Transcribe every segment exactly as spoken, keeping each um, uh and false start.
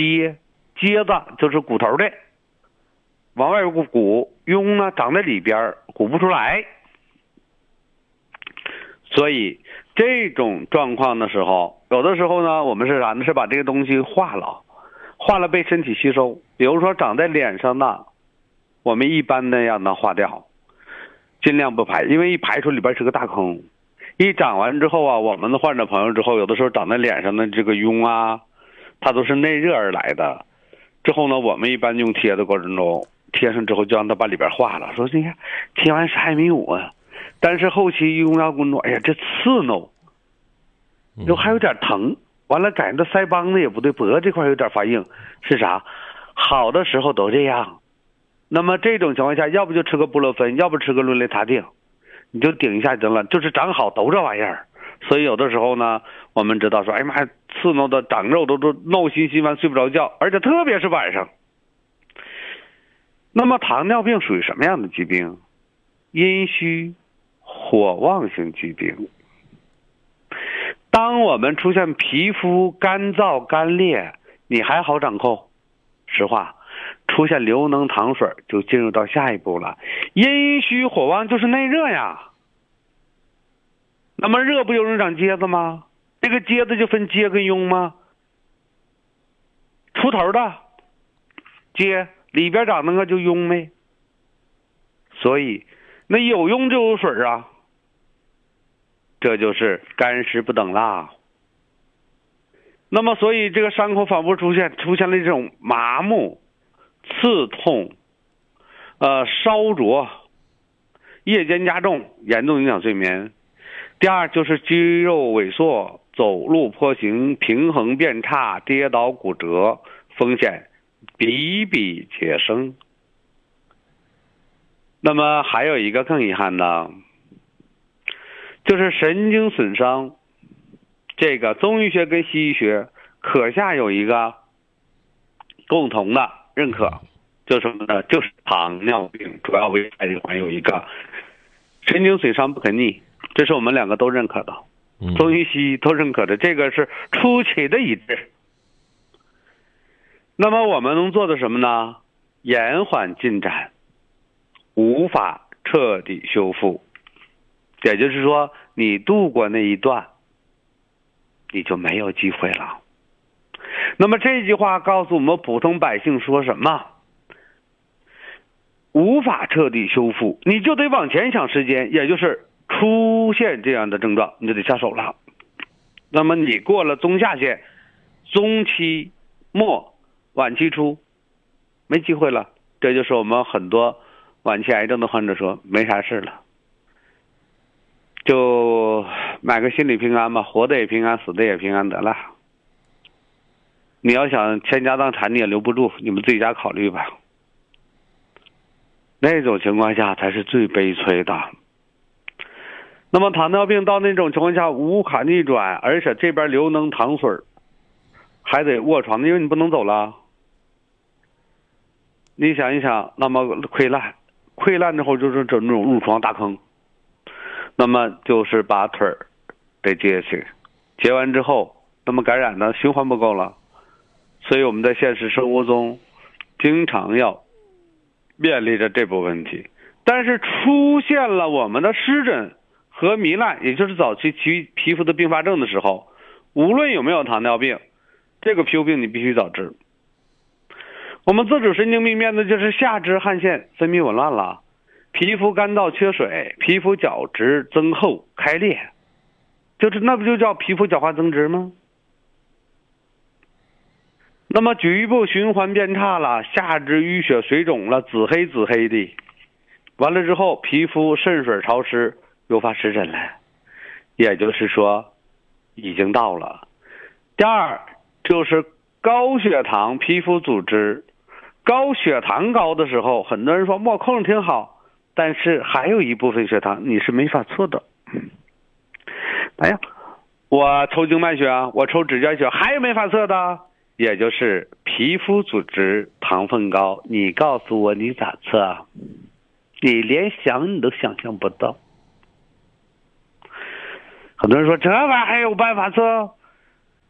疖，疖子就是骨头的，往外有个鼓，痈呢长在里边，鼓不出来。所以这种状况的时候，有的时候呢，我们是啥呢？是把这个东西化了，化了被身体吸收。比如说长在脸上的，我们一般的让它化掉，尽量不排，因为一排出里边是个大坑。一长完之后啊，我们的患者朋友之后，有的时候长在脸上的这个痈啊，它都是内热而来的。之后呢，我们一般用贴的过程中，贴上之后就让它把里边化了。说你看贴完啥也没有啊，但是后期用药工作，哎呀这刺挠，就还有点疼。完了感觉到腮帮子也不对，脖子这块有点发硬，是啥？好的时候都这样。那么这种情况下，要不就吃个布洛芬，要不吃个伦雷他定，你就顶一下就了，就是长好都这玩意儿。所以有的时候呢，我们知道说，哎呀妈呀，刺挠的长肉都都闹心心烦，睡不着觉，而且特别是晚上。那么糖尿病属于什么样的疾病？阴虚火旺性疾病。当我们出现皮肤干燥干裂，你还好掌控，实话，出现流脓淌水就进入到下一步了。阴虚火旺就是内热呀。那么热不就容易长疖子吗？这个疖子就分疖跟痈吗？出头的疖里边长那个就痈没。所以那有痈就有水啊，这就是干湿不等啦。那么所以这个伤口反复出现，出现了这种麻木、刺痛、呃烧灼，夜间加重，严重影响睡眠。第二就是肌肉萎缩，走路坡形，平衡变差，跌倒骨折，风险比比皆生。那么还有一个更遗憾的，就是神经损伤。这个中医学跟西医学可下有一个共同的认可，就是什么呢？就是糖尿病主要危害这块有一个神经损伤不可逆，这是我们两个都认可的，中医西医都认可的，这个是出奇的一致。那么我们能做的什么呢？延缓进展，无法彻底修复。也就是说，你度过那一段，你就没有机会了。那么这句话告诉我们普通百姓说什么？无法彻底修复，你就得往前想时间，也就是出现这样的症状，你就得下手了。那么你过了中下限、中期末、晚期初，没机会了。这就是我们很多晚期癌症的患者说没啥事了，就买个心理平安吧，活的也平安，死的也平安得了。你要想倾家荡产你也留不住，你们自己家考虑吧。那种情况下才是最悲催的。那么糖尿病到那种情况下无法逆转，而且这边流脓淌水，还得卧床，因为你不能走了。你想一想，那么溃烂，溃烂之后就是这种褥疮大坑，那么就是把腿儿得截去，截完之后，那么感染呢，循环不够了。所以我们在现实生活中经常要面临着这部分问题。但是出现了我们的湿疹和糜烂，也就是早期皮皮肤的并发症的时候，无论有没有糖尿病，这个皮肤病你必须早治。我们自主神经病面对就是下肢汗腺分泌紊乱了，皮肤干燥缺水，皮肤角质增厚开裂，就是那不就叫皮肤角化增殖吗？那么局部循环变差了，下肢淤血水肿了，紫黑紫黑的，完了之后皮肤渗水潮湿，诱发湿疹了，也就是说已经到了。第二就是高血糖皮肤组织，高血糖高的时候，很多人说我控制挺好，但是还有一部分血糖你是没法测的。哎呀，我抽静脉血啊，我抽指尖血，还有没法测的，也就是皮肤组织糖分高，你告诉我你咋测？你连想你都想象不到。很多人说这玩意儿还有办法测？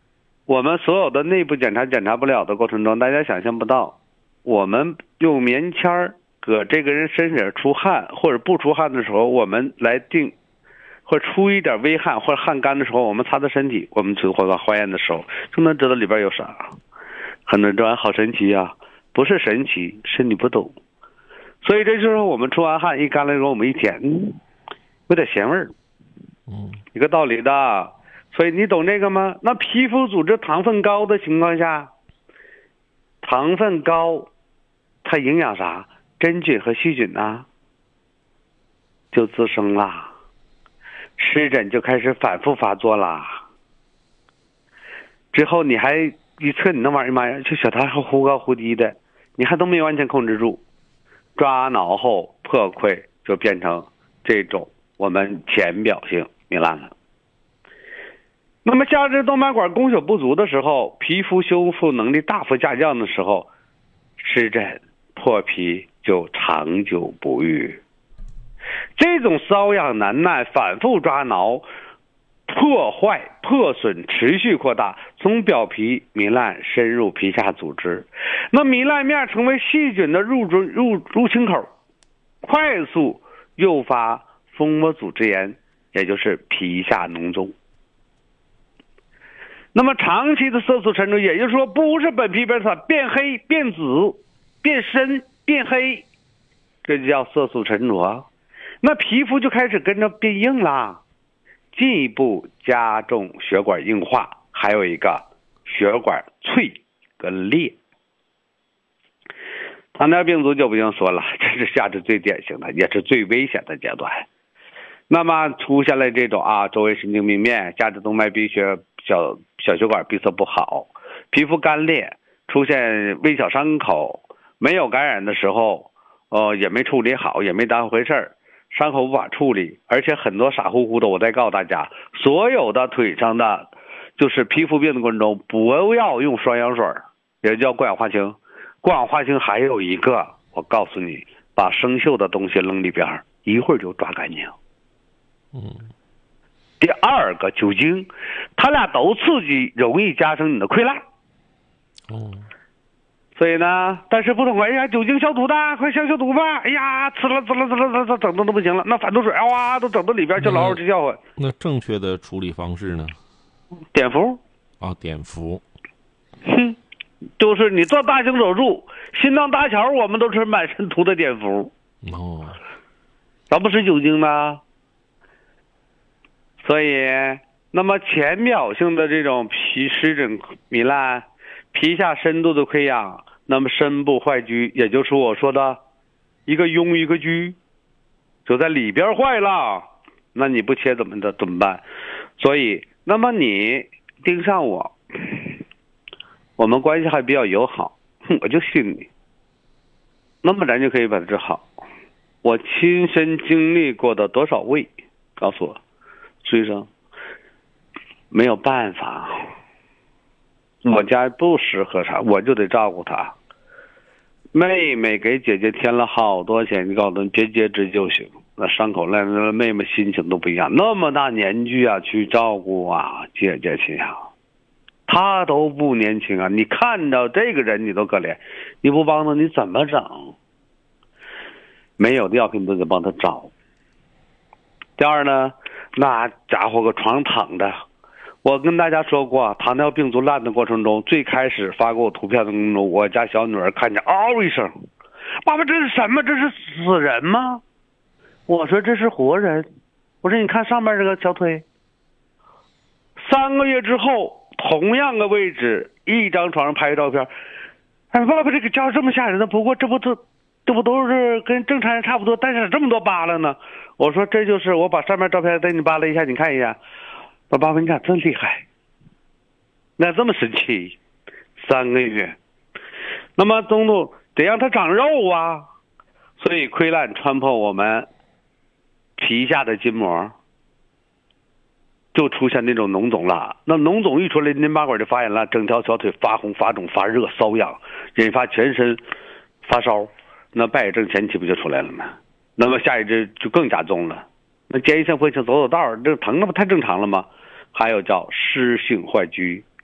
我们所有的内部检查检查不了的过程中，大家想象不到，我们用棉签儿搁这个人身上出汗或者不出汗的时候，我们来定，或者出一点微汗或者汗干的时候，我们擦擦身体，我们做化化验的时候就能知道里边有啥。很多人说好神奇呀、啊，不是神奇，是你不懂。所以这就是我们出完汗一干了之后，我们一舔，嗯，有点咸味儿， 嗯， 一个道理的。所以你懂这个吗？那皮肤组织糖分高的情况下，糖分高，它影响啥？真菌和细菌啊，就滋生啦，湿疹就开始反复发作啦。之后你还一测你那玩意儿，妈呀，就小孩还忽高忽低的，你还都没完全控制住，抓挠后破溃就变成这种我们浅表性糜烂了。那么下肢动脉管供血不足的时候，皮肤修复能力大幅下降的时候，湿疹破皮就长久不愈。这种瘙痒难耐、反复抓挠、破坏、破损、持续扩大，从表皮糜烂深入皮下组织，那糜烂面成为细菌的入入入侵口，快速诱发蜂窝组织炎，也就是皮下脓肿。那么长期的色素沉着，也就是说不是本皮变色，变黑、变紫、变深、变黑，这就叫色素沉着。那皮肤就开始跟着变硬啦，进一步加重血管硬化，还有一个血管脆跟裂。糖尿病足就不用说了，这是下肢最典型的，也是最危险的阶段。那么出现了这种啊，周围神经病变、下肢动脉闭血、小小血管闭塞不好，皮肤干裂，出现微小伤口，没有感染的时候，呃，也没处理好，也没当回事儿，伤口无法处理，而且很多傻乎乎的。我再告诉大家，所有的腿上的就是皮肤病的过程中，不要用双氧水，也叫过氧化氢。过氧化氢还有一个，我告诉你，把生锈的东西扔里边，一会儿就抓干净。 嗯。 第二个酒精，它俩都刺激，容易加深你的溃烂。 哦。 所以呢，但是不同，哎呀，酒精消毒的，快消消毒吧！哎呀，呲了呲了呲了呲了，整的都不行了。那反毒水，哇，都整到里边去，老鼠直叫唤。 那正确的处理方式呢？ 碘伏。 啊，碘伏。 哼，就是你做大型手术，心脏搭桥，我们都是满身涂的碘伏。 哦。 咱不是酒精吗？所以，那么浅表性的这种皮湿疹糜烂，皮下深度的溃疡，那么深部坏疽，也就是我说的一个痈一个疽，就在里边坏了，那你不切怎么的怎么办？所以，那么你盯上我，我们关系还比较友好，我就信你，那么咱就可以把它治好。我亲身经历过的多少位，告诉我。医生没有办法，我家不适合他，我就得照顾他。妹妹给姐姐添了好多钱，你告诉她别截肢就行。那伤口烂，那妹妹心情都不一样，那么大年纪啊，去照顾啊，姐姐心想，她都不年轻啊，你看到这个人你都可怜，你不帮她你怎么整？没有的药品都得帮她找。第二呢，那家伙个床躺着，我跟大家说过，糖尿病足烂的过程中，最开始发给我图片的过程中，我家小女儿看见嗷一声，爸爸这是什么？这是死人吗？我说这是活人。我说你看上面这个小腿。三个月之后，同样的位置，一张床上拍照片，哎，爸爸这个家这么吓人的，不过这不都这不都是跟正常人差不多，但是这么多疤了呢？我说这就是我把上面照片带你扒拉一下，你看一下。我爸爸你咋真厉害？那这么神奇？三个月，那么中途得让它长肉啊，所以溃烂穿破我们皮下的筋膜，就出现那种脓肿了。那脓肿一出来，淋巴管就发炎了，整条小腿发红、发肿、发热、瘙痒，引发全身发烧。那败血症前期不就出来了吗？那么下一支就更加重了。那建议性风行走走道，这疼那不太正常了吗？还有叫湿性坏疽，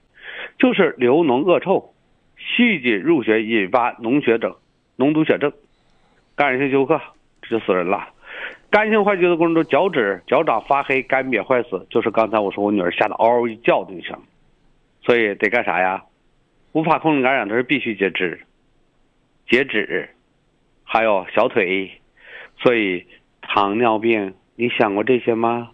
就是流脓恶臭，细菌入血引发脓血症、脓毒血症，感染性休克，这就死人了。肝性坏血的过程中，脚趾、脚掌发黑、干瘪坏死，就是刚才我说我女儿吓得嗷嗷一叫的一声。所以得干啥呀？无法控制感染的是必须截肢、截肢，还有小腿。所以糖尿病，你想过这些吗？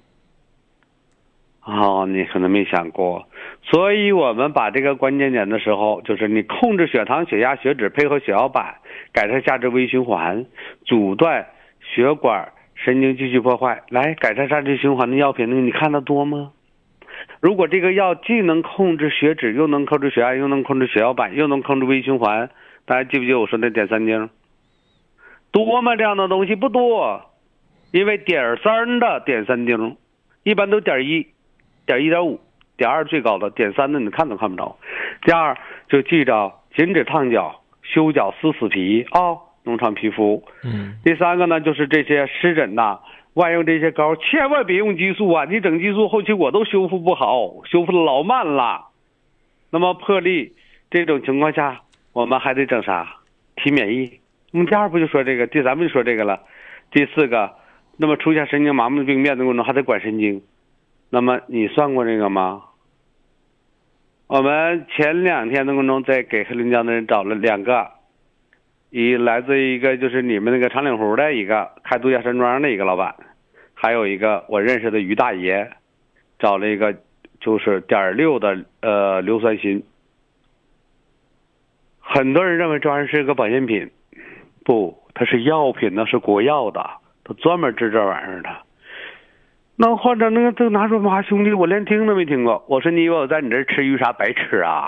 哦，你可能没想过。所以我们把这个关键点的时候，就是你控制血糖、血压、血脂，配合血小板，改善下肢微循环，阻断血管神经继续破坏，来改善下肢循环的药品，你看得多吗？如果这个药既能控制血脂，又能控制血压，又能控制血小板，又能控制微循环，大家记不记得我说那碘三精？多吗？这样的东西不多，因为点三的碘三精一般都点一、点一点五、点二最高的，点三的你看都看不着。第二就记着禁止烫脚、修脚、撕死皮啊、哦，弄伤皮肤。 嗯。 第三个呢，就是这些湿疹呐，万用这些膏千万别用激素啊！你整激素后期我都修复不好，修复的老慢了。那么破例这种情况下，我们还得整啥？提免疫。我们第二步就说这个，第三步就说这个了。第四个，那么出现神经麻木病变的过程中还得管神经。那么你算过这个吗？我们前两天的过程中在给黑龙江的人找了两个，一来自一个就是你们那个长岭湖的一个开度假山庄的一个老板，还有一个我认识的于大爷，找了一个就是点六的呃硫酸锌。很多人认为这玩意儿是个保健品，不，它是药品，那是国药的，它专门治这玩意儿的。那患者那个都拿出妈兄弟，我连听都没听过。我说你以为我在你这吃鱼啥白吃啊？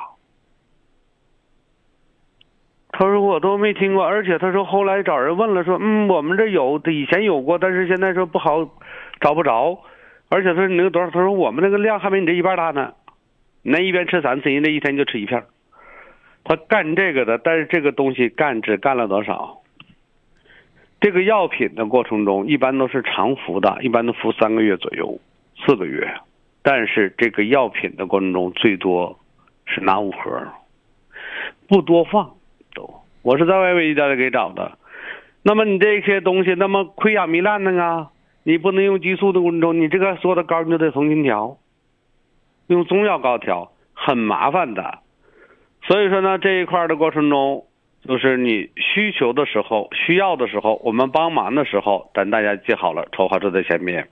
他说我都没听过，而且他说后来找人问了，说嗯我们这有，以前有过，但是现在说不好找不着。而且他说你那个多少？他说我们那个量还没你这一半大呢，你那一边吃三次，人家一天就吃一片。他干这个的，但是这个东西干只干了多少？这个药品的过程中一般都是常服的，一般都服三个月左右，四个月。但是这个药品的过程中最多是拿五盒，不多放都。我是在外围一家给找的。那么你这些东西，那么溃疡糜烂的啊，你不能用激素的过程中，你这个所有的膏你就得重新调，用中药膏调，很麻烦的。所以说呢，这一块的过程中，就是你需求的时候、需要的时候，我们帮忙的时候，等大家记好了，筹划就在前面。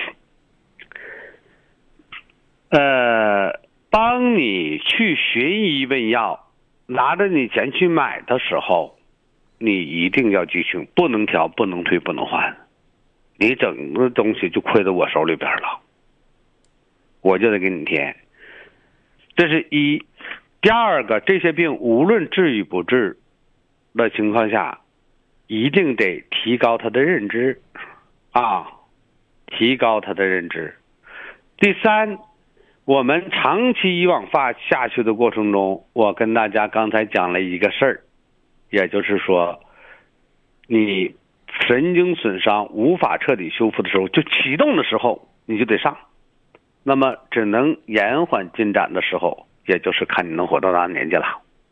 呃，当你去寻医问药，拿着你钱去买的时候，你一定要记清，不能调、不能退、不能换，你整个东西就亏在我手里边了，我就得给你填。这是一。第二个，这些病无论治与不治的情况下，一定得提高他的认知啊，提高他的认知。第三，我们长期以往发下去的过程中，我跟大家刚才讲了一个事儿，也就是说，你神经损伤无法彻底修复的时候，就启动的时候你就得上，那么只能延缓进展的时候，也就是看你能活到多大年纪了，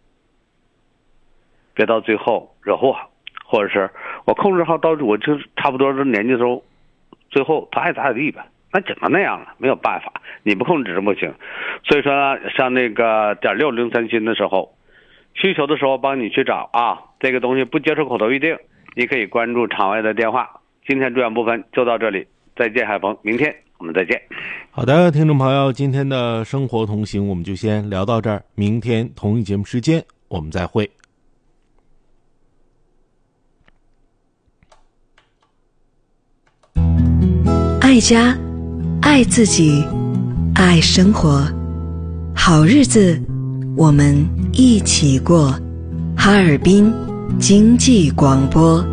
别到最后惹祸，或者是我控制好到我就差不多这年纪的时候，最后他爱咋咋地吧，那只能那样了，没有办法，你不控制不行。所以说像那个点六磷酸锌的时候，需求的时候帮你去找啊，这个东西不接受口头预定，你可以关注场外的电话。今天主讲部分就到这里，再见海鹏，明天我们再见。 好的，听众朋友，今天的生活同行我们就先聊到这儿，明天同一节目时间我们再会。 爱家，爱自己，爱生活，好日子我们一起过。哈尔滨经济广播，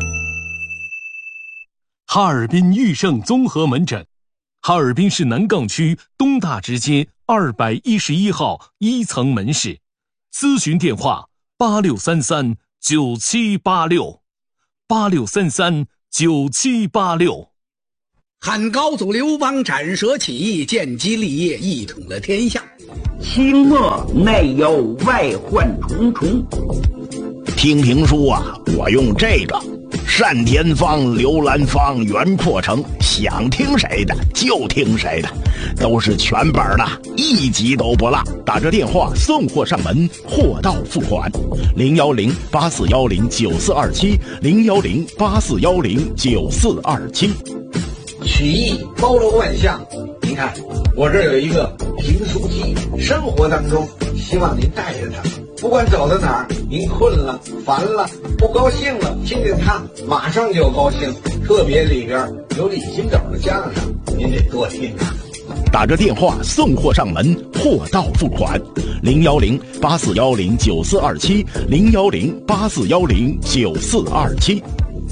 哈尔滨裕盛综合门诊，哈尔滨市南岗区东大直街二百一十一号一层门市，咨询电话八六三三九七八六，八六三三九七八六。 汉高祖刘邦斩蛇起义，建基立业，一统了天下。 清末内忧外患重重。 听评书啊，我用这个单田芳、刘兰芳、袁阔成，想听谁的就听谁的，都是全本的，一集都不落。打着电话送货上门，货到付款。零幺零八四幺零九四二七，零幺零八四幺零九四二七。 曲艺包罗万象，您看我这有一个评书机，生活当中希望您带着它，不管走到哪儿，您困了、烦了、不高兴了，听听它，马上就高兴。特别里边有李金斗的相声，您得多听啊。 打着电话送货上门，货到付款。零幺零八四幺零九四二七，零幺零八四幺零九四二七。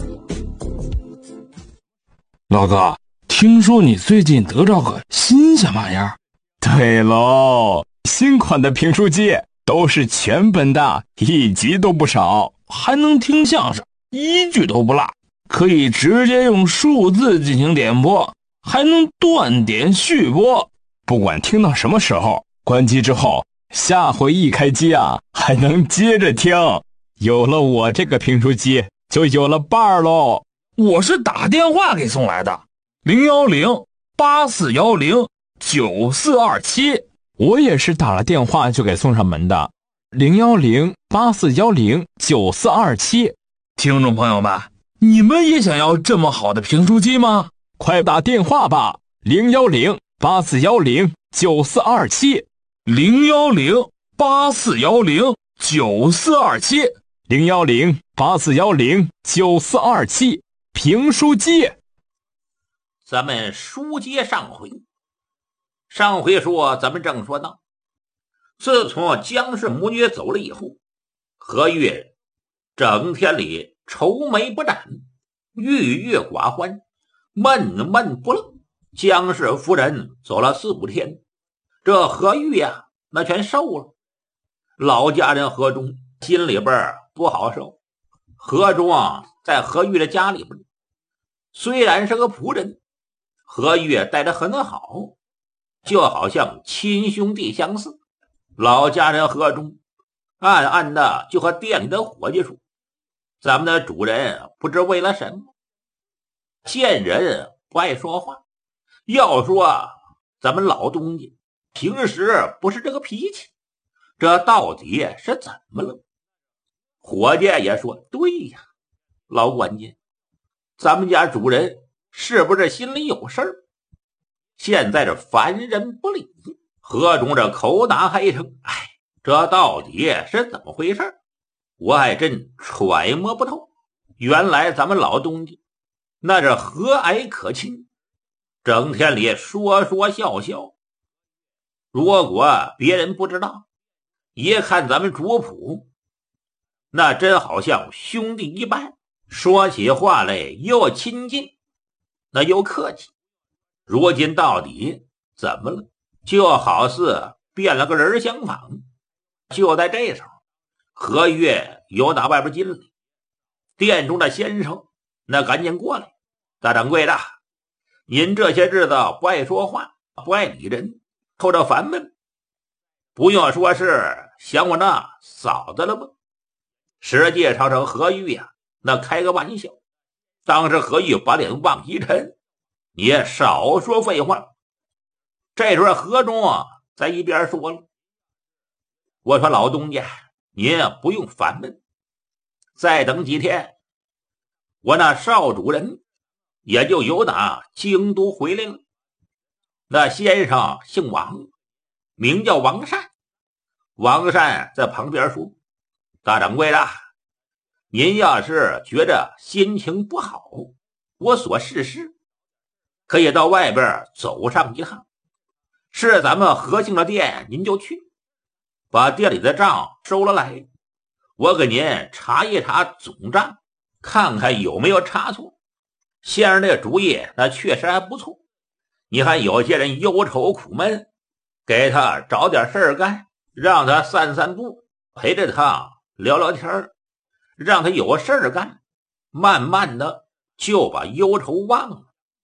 老哥，听说你最近得着个新鲜玩意儿？ 对喽，新款的评书机都是全本的，一集都不少， 还能听相声，一句都不落，可以直接用数字进行点播，还能断点续播。 不管听到什么时候，关机之后，下回一开机啊，还能接着听。有了我这个评书机，就有了伴儿喽。 我是打电话给送来的，零幺零八四幺零九四二七。 我也是打了电话就给送上门的，零幺零八四幺零九四二七。 听众朋友们，你们也想要这么好的评书机吗？ 快打电话吧，零幺零八四幺零九四二七， 零幺零八四幺零九四二七， 零幺零八四幺零九四二七。评书机。 咱们书接上回，上回说咱们正说到，自从姜氏母女走了以后，何月整天里愁眉不展，郁郁寡欢，闷闷不乐。姜氏夫人走了四五天，这何玉呀、啊、那全瘦了。老家人何忠心里边不好受。何忠啊在何玉的家里边，虽然是个仆人，何玉待得很好，就好像亲兄弟相似。老家人何忠暗暗的就和店里的伙计说，咱们的主人不知为了什么，见人不爱说话。要说咱们老东家平时不是这个脾气，这到底是怎么了？伙计也说，对呀，老管家，咱们家主人是不是心里有事儿？现在这烦人不理。何忠这口打黑称，哎，这到底是怎么回事？我还真揣摩不透。原来咱们老东家那是和蔼可亲，整天里说说笑笑。如果别人不知道，一看咱们主仆，那真好像兄弟一般，说起话来又亲近，那又客气。如今到底怎么了？就好似变了个人相仿。就在这时候，何月由打外边进来，店中的先生那赶紧过来，大掌柜的，您这些日子不爱说话，不爱理人，透着烦闷，不用说是想我那嫂子了吧？实际上是何玉呀、啊，那开个玩笑。当时何玉把脸往一沉，你也少说废话。这时候何忠啊在一边说了，我说老东家，您不用烦闷，再等几天，我那少主人也就由打京都回来了。那先生姓王，名叫王善。王善在旁边说，大掌柜的，您要是觉着心情不好，我所示示，可以到外边走上一趟，是咱们和庆的店，您就去把店里的账收了来，我给您查一查总账，看看有没有差错。先生这个主意那确实还不错。你看有些人忧愁苦闷，给他找点事儿干，让他散散步，陪着他聊聊天，让他有事儿干，慢慢的就把忧愁忘了。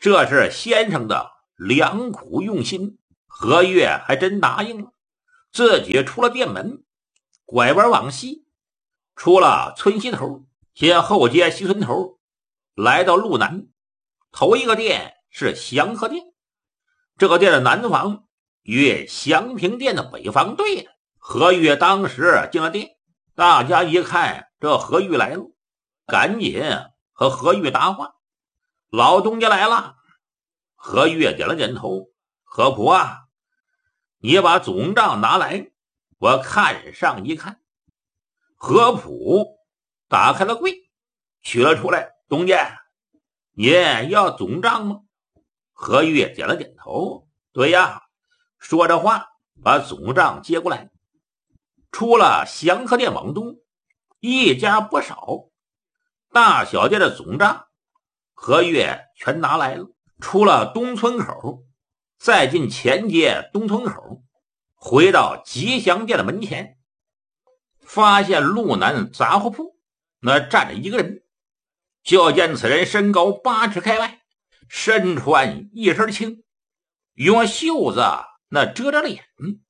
这是先生的良苦用心，何月还真答应了，自己出了店门，拐弯往西，出了村西头，先后街西村头，来到路南，头一个店是祥和店，这个店的南房与祥平店的北房对的。何玉当时进了店，大家一看这何玉来了，赶紧和何玉答话：老东家来了。何玉点了点头：何仆啊，你把总账拿来，我看上一看。何仆打开了柜，取了出来：东家，您要总账吗？何玉点了点头：对呀。说着话，把总账接过来。出了祥和店往东，一家不少，大小店的总账何玉全拿来了。出了东村口，再进前街东村口，回到吉祥店的门前，发现路南杂货铺那站着一个人，就见此人身高八尺开外，身穿一身青，用袖子那遮着脸。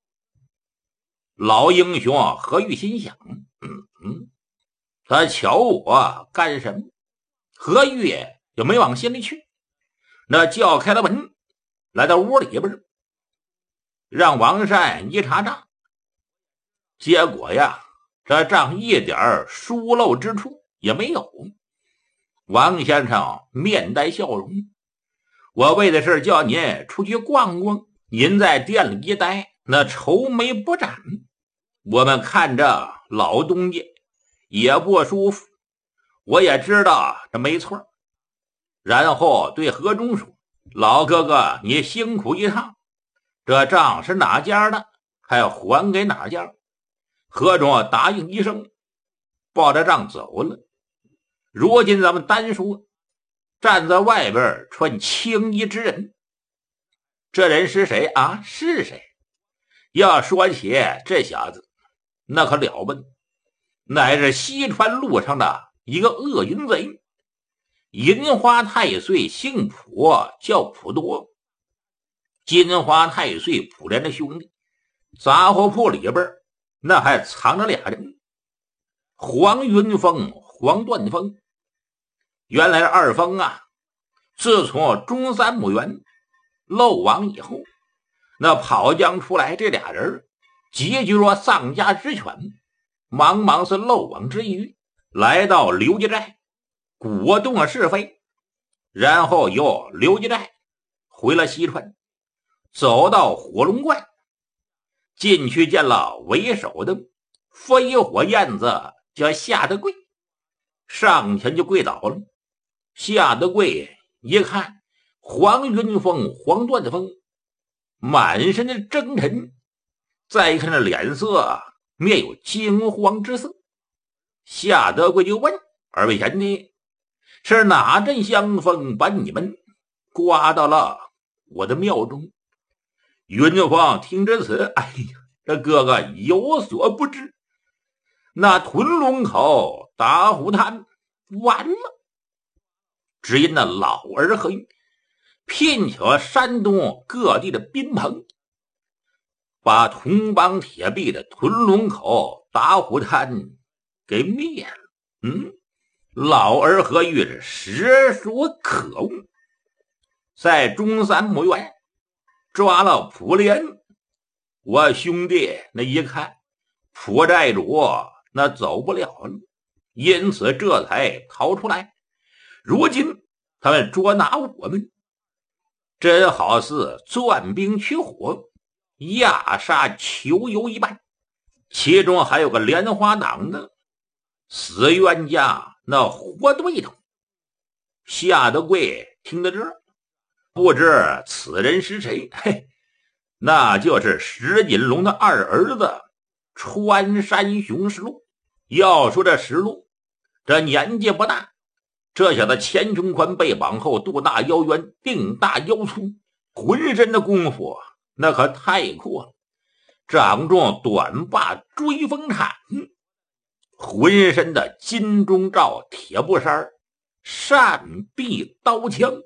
老英雄何玉心想，嗯嗯，他瞧我干什么？何玉就没往心里去，那叫开了门，来到屋里边，让王善一查账，结果呀，这账一点疏漏之处也没有。王先生面带笑容：我为的是叫您出去逛逛，您在店里一待，那愁眉不展，我们看着老东家也不舒服，我也知道这没错。然后对何忠说：老哥哥，你辛苦一趟，这账是哪家的，还要还给哪家？何忠答应一声，抱着账走了。如今咱们单说站在外边穿青衣之人，这人是谁啊？是谁？要说起这小子，那可了不得，乃是西川路上的一个恶淫贼。银花太岁姓卜，叫卜多。金花太岁卜连的兄弟，杂货铺里边那还藏着俩人，黄云峰、黄断峰。原来二峰啊，自从中山母园漏网以后，那跑将出来，这俩人集聚着丧家之犬，茫茫是漏网之鱼，来到刘家寨，鼓动了是非，然后由刘家寨回了西川，走到火龙关，进去见了为首的飞火燕子，叫夏德贵，上前就跪倒了。夏德贵一看黄云峰、黄断峰满身的征尘，再看这脸色面有惊慌之色，夏德贵就问：二位贤弟，是哪阵香风把你们刮到了我的庙中？云峰听至此，哎呀，这哥哥有所不知，那屯龙口打虎滩完了。只因那老儿和玉聘请了山东各地的宾朋，把同帮铁壁的屯龙口打虎滩给灭了。嗯，老儿和玉是实属可恶，在中山母园抓了蒲连。我兄弟那一看蒲寨主那走不了了，因此这才逃出来。如今他们捉拿我们，真好似钻冰取火，压杀囚友一般。其中还有个莲花党的死冤家，那活对头。夏德贵听到这儿，不知此人是谁，嘿，那就是石锦龙的二儿子穿山熊石路。要说这石路这年纪不大，这小子前胸宽背膀厚，肚大腰圆，腚大腰粗，浑身的功夫那可太酷了。掌中短把追风铲，浑身的金钟罩铁布衫，扇臂刀枪，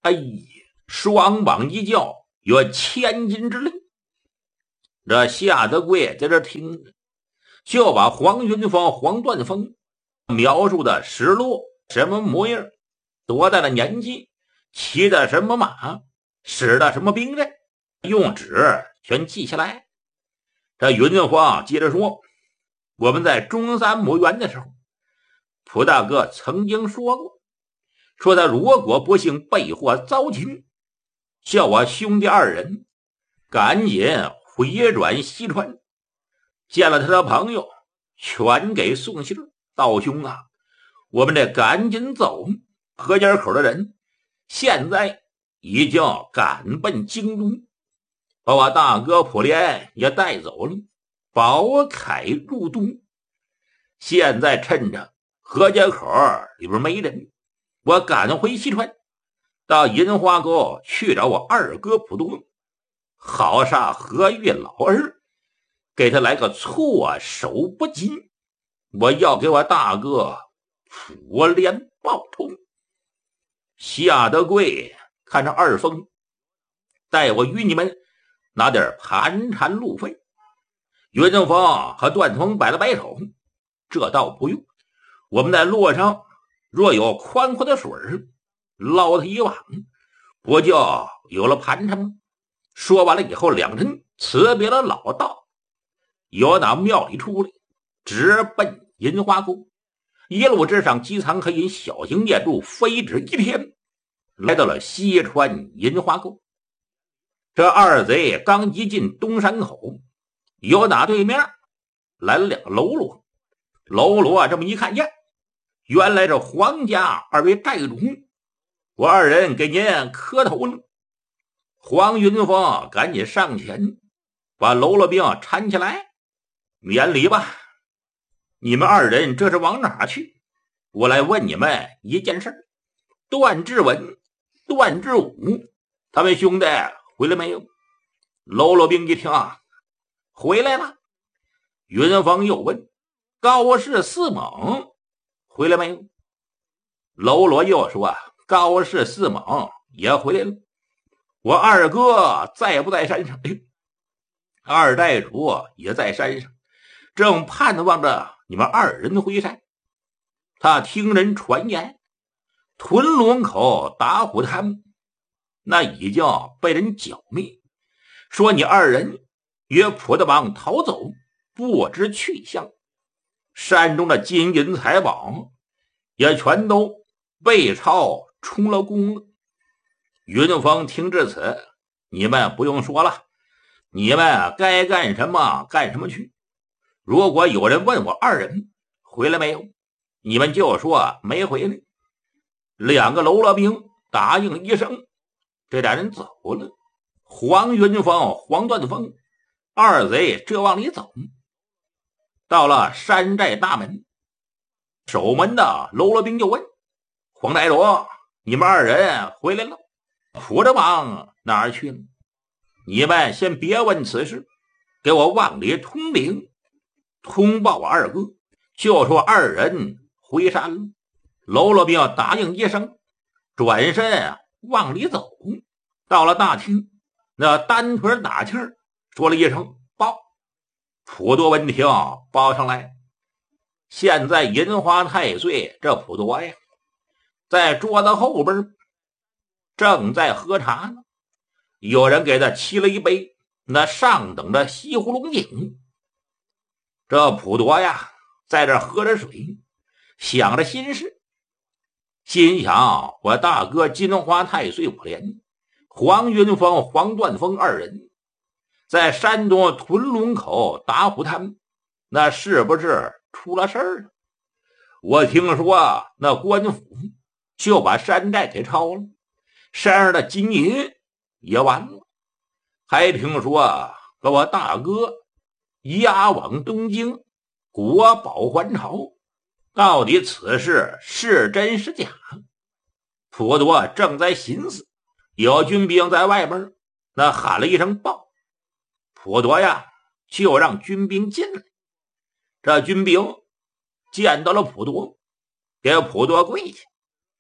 哎呀，双膀一叫，有千斤之力。这夏德贵在这听着，就把黄云峰、黄断峰描述的石落什么模样，多大的年纪，骑的什么马，使的什么兵刃，用纸全记下来。这云峰接着说，我们在中山墓园的时候，蒲大哥曾经说过，说他如果不幸被祸遭擒，叫我兄弟二人赶紧回转西川，见了他的朋友全给送信。道兄啊，我们得赶紧走，河间口的人现在已经赶奔京中，把我大哥普连也带走了，宝凯入都。现在趁着河间口里边没人，我赶回西川，到银花沟去找我二哥普多，好杀何玉老儿，给他来个措手不及。我要给我大哥普连报仇。夏德贵看着二峰，带我与你们拿点盘缠路费。云正峰和段峰摆了摆手，这倒不用，我们在路上若有宽阔的水捞他一网，不就有了盘缠吗？说完了以后，两人辞别了老道，由那庙里出来，直奔银花沟。一路之上，姬苍可以小行夜路，飞指一天，来到了西川银花沟。这二贼刚一进东山口，由打对面来了两个喽啰。喽啰这么一看呀，原来是黄家二位寨主，我二人给您磕头了。黄云峰赶紧上前把喽啰兵搀起来，免礼吧。你们二人这是往哪去？我来问你们一件事，段志文、段志武他们兄弟回来没有？喽啰兵一听啊，回来了。云峰又问，高氏四猛回来没有？喽啰又说，高氏四猛也回来了。我二哥在不在山上？二寨主也在山上，正盼望着你们二人回山。他听人传言，屯龙口打虎滩那已经被人剿灭，说你二人与普德邦逃走，不知去向。山中的金银财宝也全都被抄充了公了。云峰听至此，你们不用说了，你们该干什么干什么去。如果有人问我二人回来没有，你们就说没回来。两个喽啰兵答应一声，这俩人走了。黄云峰、黄段峰二贼这往里走，到了山寨大门，守门的喽啰兵就问黄寨主，你们二人回来了？普德邦哪儿去了？你们先别问此事，给我往里通禀，通报我二哥，就说二人回山了。喽啰兵答应一声，转身往里走。到了大厅，那单腿打气儿说了一声报。普多闻听报上来，现在银花太岁这普多呀，在桌子后边正在喝茶呢，有人给他沏了一杯那上等的西湖龙井。这普多呀在这喝着水，想着心事，心想我大哥金花太岁普连、黄云峰、黄段峰二人在山东屯龙口打虎滩，那是不是出了事儿了？我听说那官府就把山寨给抄了，山上的金银也完了，还听说把我大哥押往东京，国宝还朝。到底此事是真是假？普多正在寻思，有军兵在外边那喊了一声报，普多呀就让军兵进来。这军兵见到了普多，给普多跪下，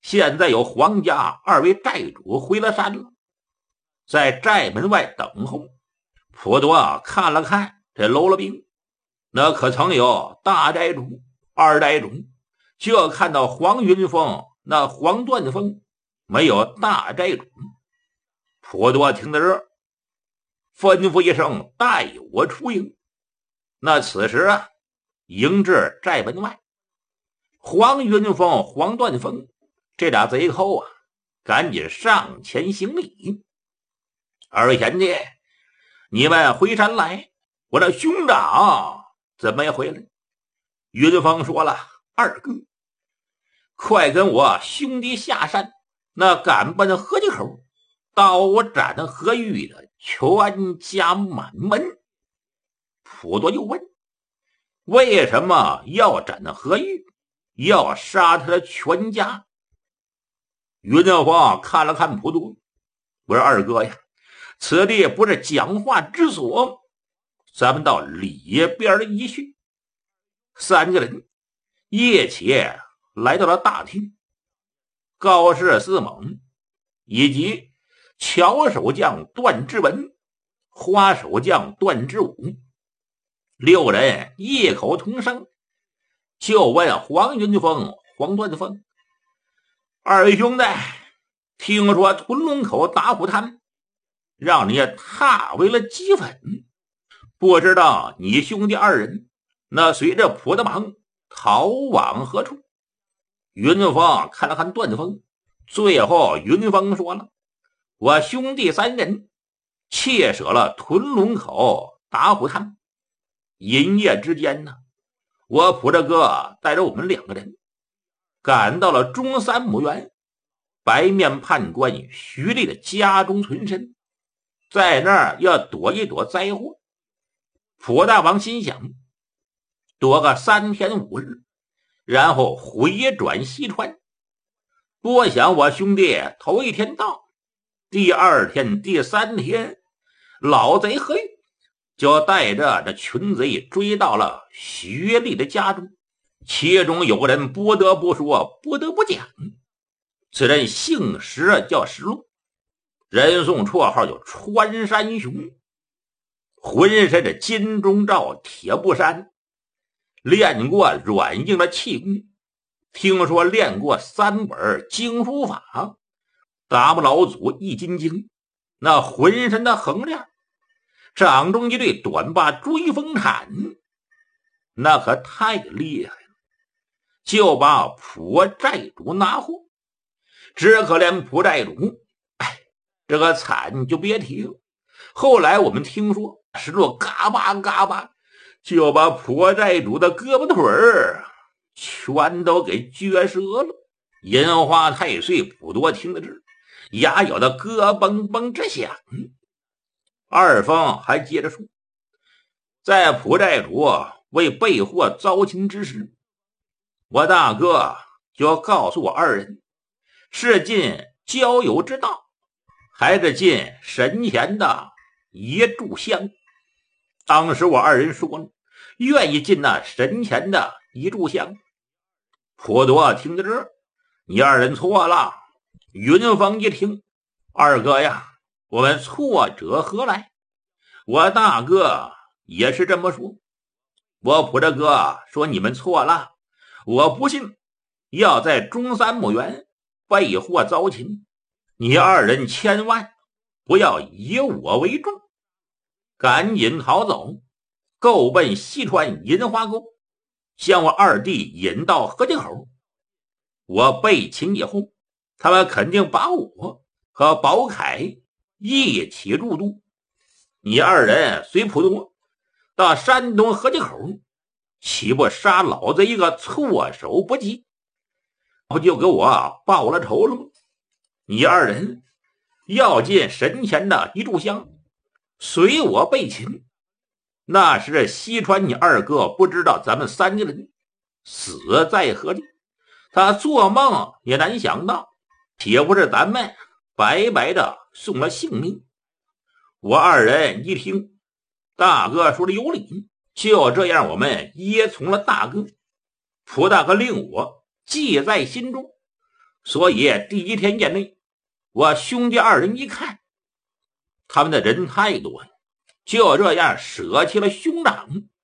现在有黄家二位寨主回了山了，在寨门外等候。普多看了看这喽啰兵，那可曾有大寨主、二寨主，就看到黄云峰、那黄断峰，没有大寨主。普多听到这儿，吩咐一声带我出营。那此时啊，迎至寨门外，黄云峰、黄断峰这俩贼寇啊，赶紧上前行礼。二位贤弟，你们回山来，我这兄长怎么没回来？云峰说了，二哥，快跟我兄弟下山，那赶奔合集口，刀斩何玉的全家满门。普多又问，为什么要斩何玉，要杀他的全家？云峰看了看普多，我说二哥呀，此地不是讲话之所，咱们到里边一叙。三个人夜且来到了大厅，高氏四猛以及巧手将段之文、花手将段之武六人异口同声，就问黄云峰、黄段峰，二位兄弟，听说屯龙口打虎滩让你踏为了齑粉，不知道你兄弟二人那随着普德芒逃往何处？云峰看了看段峰，最后云峰说了，我兄弟三人窃舍了屯龙口打虎滩，阴夜之间呢，我普德哥带着我们两个人赶到了中山母园白面判官徐立的家中存身，在那儿要躲一躲灾祸。普大王心想，躲个三天五日，然后回转西川。不想我兄弟头一天到，第二天、第三天，老贼何玉就带着这群贼追到了徐立的家中。其中有个人不得不说，不得不讲，此人姓石，叫石禄，人送绰号叫穿山熊，浑身的金钟罩铁布衫，练过软硬的气功，听说练过三本经书法，达摩老祖易筋经，那浑身的横练，掌中一对短把追风铲，那可太厉害了，就把普寨主拿获。只可怜普寨主，哎，这个惨就别提了。后来我们听说石洛嘎巴嘎巴就把普寨主的胳膊腿儿全都给撅折了。银花太岁普多听得这，牙咬得咯嘣嘣直响。二方还接着说，在普寨主为备货遭擒之时，我大哥就告诉我二人，是进交友之道，还是进神前的一炷香？当时我二人说了，愿意进那神前的一炷香。普多听到这儿，你二人错了。云峰一听，二哥呀，我们错者何来？我大哥也是这么说。我普大哥说你们错了，我不信，要在中山母园被祸遭擒，你二人千万不要以我为重，赶紧逃走，够奔西川银花沟，将我二弟引到合集口。我被擒以后，他们肯定把我和宝凯一起入都。你二人随普多到山东合集口，岂不杀老子一个措手不及？不就给我报了仇了吗？你二人要进神前的一炷香，随我被擒。那时西川你二哥不知道咱们三个人死在何地，他做梦也难想到，岂不是咱们白白的送了性命？我二人一听大哥说的有理，就这样我们依从了大哥。普大哥令我记在心中， 所以第一天宴内，我兄弟二人一看，他们的人太多了，就这样舍弃了兄长。